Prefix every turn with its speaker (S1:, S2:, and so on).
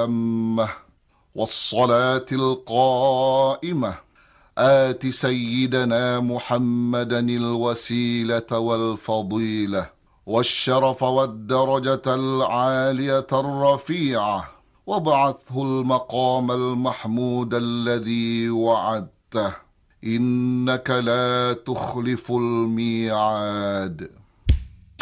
S1: التامة والصلاة القائمة آت سيدنا محمدا الوسيلة والفضيلة والشرف والدرجة العالية الرفيعة، وابعثه المقام المحمود الذي وعدته، إنك لا تخلف الميعاد.